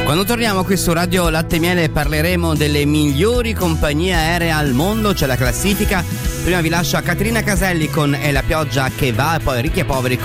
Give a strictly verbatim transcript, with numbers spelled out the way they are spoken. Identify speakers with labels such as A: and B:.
A: Quando torniamo qui su Radio Latte e Miele parleremo delle migliori compagnie aeree al mondo, c'è la classifica. Prima vi lascio a Caterina Caselli con È la pioggia che va, e poi Ricchi e Poveri con